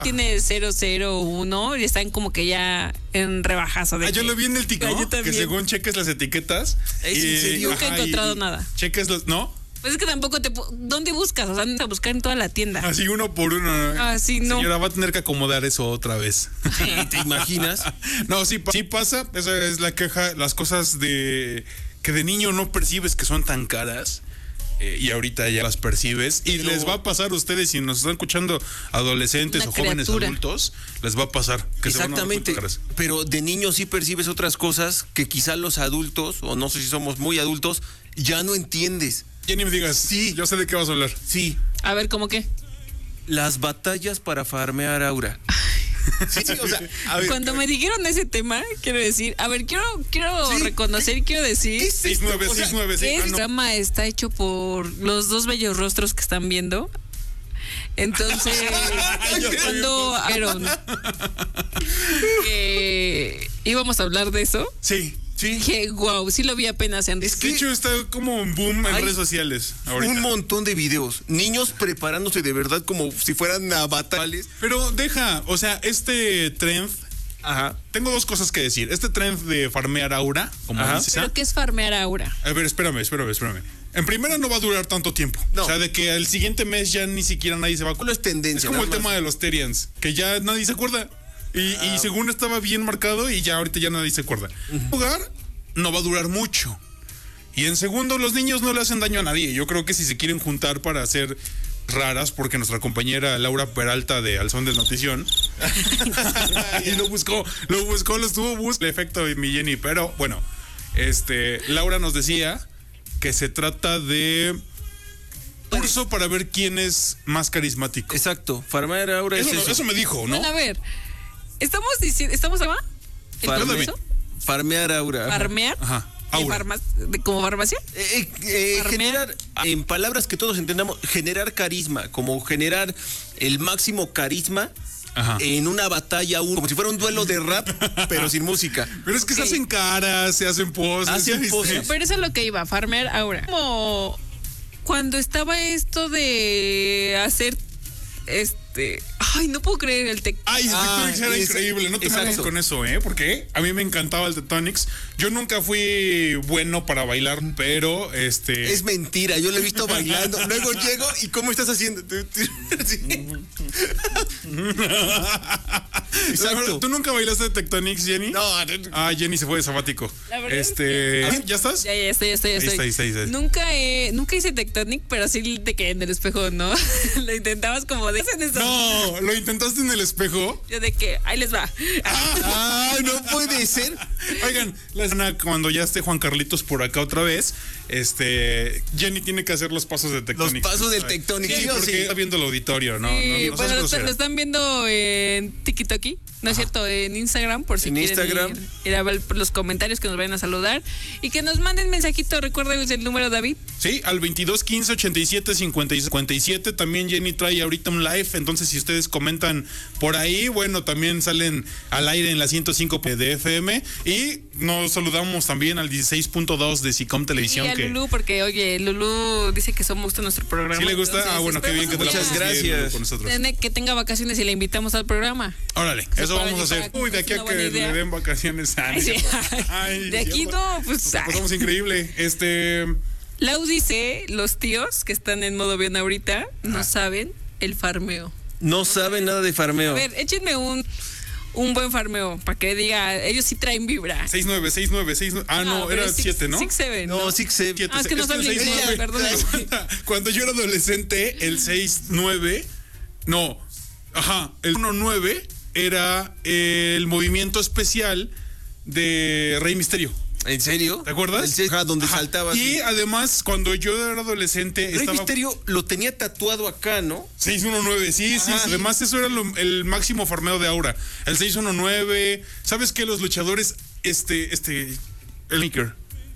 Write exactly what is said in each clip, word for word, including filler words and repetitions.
tiene cero cero uno y están como que ya en rebajazo. De ah, que, yo lo vi en el TikTok, que según cheques las etiquetas. ¿Es y, en serio? Nunca he encontrado y, nada. Cheques los, ¿no? Pues es que tampoco te... ¿Dónde buscas? O sea, andas a buscar en toda la tienda. Así uno por uno. Ah, sí, no. Señora, va a tener que acomodar eso otra vez. ¿Te imaginas? No, sí, sí pasa. Esa es la queja. Las cosas de que de niño no percibes que son tan caras. Eh, y ahorita ya las percibes. Y Pero... les va a pasar a ustedes, si nos están escuchando adolescentes Una o jóvenes criatura. adultos, les va a pasar. Que Exactamente. Se van a dar cuenta. Pero de niño sí percibes otras cosas que quizás los adultos, o no sé si somos muy adultos, ya no entiendes. Ya ni me digas. Sí. Yo sé de qué vas a hablar. Sí. A ver, ¿cómo qué? Las batallas para farmear aura. Sí, sí, o sea, a ver, Cuando me dijeron ese tema, quiero decir, a ver, quiero quiero Sí. reconocer y quiero decir ¿qué es seis esto? nueve O sea, seis nueve que seis. este programa está hecho por los dos bellos rostros que están viendo. Entonces, cuando vieron que íbamos a hablar de eso, Sí. Sí. que wow, sí lo vi apenas en Es De que- hecho, está como un boom en Hay redes sociales ahorita. Un montón de videos. Niños preparándose de verdad como si fueran a batallas. Pero deja, o sea, este trend. Ajá. Tengo dos cosas que decir. Este trend de farmear aura, como Ajá. dices. pero ¿qué es farmear aura? A ver, espérame, espérame, espérame. En primera no va a durar tanto tiempo. No. O sea, de que el siguiente mes ya ni siquiera nadie se va a Solo es tendencia. Es como el nada tema más. de los Terians, que ya nadie se acuerda. Y, Ah. y según estaba bien marcado y ya ahorita ya nadie se acuerda. Jugar no va a durar mucho. Y en segundo, los niños no le hacen daño a nadie. Yo creo que si se quieren juntar para hacer raras, porque nuestra compañera Laura Peralta de Al Son de Notición y lo buscó, lo buscó, lo estuvo buscando el efecto de mi Jenny, pero bueno, este Laura nos decía que se trata de curso para ver quién es más carismático. Exacto. Farmear aura Eso, es no- eso. eso me dijo, ¿no? Bueno, a ver, estamos diciendo, ¿estamos acá? ¿El Farme- proceso? Farmear aura. Ajá. ¿Farmear? Ajá. ¿De Aura. farma- de- ¿Como farmacia? Eh, eh, Farmear. generar, en palabras que todos entendamos, generar carisma, como generar el máximo carisma Ajá. en una batalla, un- como si fuera un duelo de rap, pero sin música. Pero es que se Ok. hacen caras, se hacen poses. Hacen ¿ya viste? poses. Pero eso es lo que iba, farmear aura. Como cuando estaba esto de hacer este, ay, no puedo creer el tec. Ay, el Ah, Tectonics era es- increíble, no te exacto. metas con eso, ¿eh? Porque a mí me encantaba el Tectonics. Yo nunca fui bueno para bailar, pero este... Es mentira, yo lo he visto bailando. Luego llego y ¿cómo estás haciendo? Sí. Exacto. ¿Tú nunca bailaste Tectonics, Jenny? No, no, Ah, Jenny se fue de sabático. La verdad es Este... que- ¿Ya estás? Ya, ya estoy, ya estoy, ya Ahí estoy. está, ahí está, ahí está. Nunca he, nunca hice Tectonic, pero sí te quedé en el espejo, ¿no? Lo intentabas como de hacen eso. No, lo intentaste en el espejo. Yo de que, ahí les va. Ah, no puede ser. Oigan, la semana cuando ya esté Juan Carlitos por acá otra vez, este Jenny tiene que hacer los pasos de Los Tectonics. pasos del Tectonic, Sí, sí o porque sí. está viendo el auditorio, ¿no? Sí, no, no seas bueno, lo, grosera. lo están viendo en TikTok, ¿no es cierto? En Instagram, por si En quieren Instagram. Ir, ir a ver los comentarios que nos vayan a saludar y que nos manden mensajito. Recuerden el número, David. Sí, al veintidós quince ochenta y siete cincuenta y siete. También Jenny trae ahorita un live, entonces si ustedes comentan por ahí, bueno, también salen al aire en la ciento cinco de F M. Y nos saludamos también al dieciséis punto dos de Sicom Televisión. Y a que Lulú, porque oye, Lulú dice que somos gusta nuestro programa. ¿Sí le gusta? entonces, Ah, bueno, qué bien que te la Muchas pases bien, gracias. Lulu, con nosotros. tiene que tenga vacaciones y le invitamos al programa. Órale, Se eso para vamos a allí hacer. para- Uy, de aquí es a una que buena idea. le den vacaciones. Ah, Ay, sí. Ay, De aquí cierto. no, pues. Nos ay. pasamos increíble. Este... Lau dice, los tíos que están en modo bien ahorita no saben el farmeo. No sabe nada de farmeo. A ver, échenme un, un buen farmeo para que diga, ellos sí traen vibra. seis nueve, seis nueve, seis nueve. Ah, no, pero era es six- siete, ¿no? six seven, No, ¿no? sí que sé. Siete, Ah, es que no el saben seis inglés, nueve. perdón. Cuando- Cuando yo era adolescente, el seis nueve, no, ajá, el uno nueve era el movimiento especial de Rey Misterio. ¿En serio? ¿Te acuerdas? El se- ajá, donde Ajá. saltaba. Y así. además, cuando yo era adolescente, Rey estaba Misterio lo tenía tatuado acá, ¿no? seis uno nueve, sí, sí, Ajá. sí. Además, eso era lo- el máximo farmeo de Aura. El seis uno nueve. ¿Sabes qué? Los luchadores, este, este, el Maker.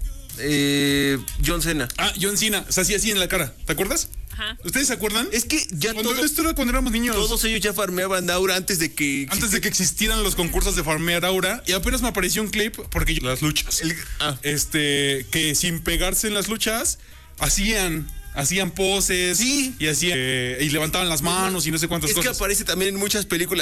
Eh, John Cena. Ah, John Cena, se hacía así en la cara. ¿Te acuerdas? Ajá. ¿Ustedes se acuerdan? Es que ya Cuando todo- esto era cuando éramos niños. todos ellos ya farmeaban aura antes de que. Antes de que existieran los concursos de farmear aura. Y apenas me apareció un clip, porque yo- las luchas. El- ah. Este, que sin pegarse en las luchas, hacían, hacían poses. Sí. Y hacían, eh, y levantaban las manos y no sé cuántas Es que cosas. aparece también en muchas películas.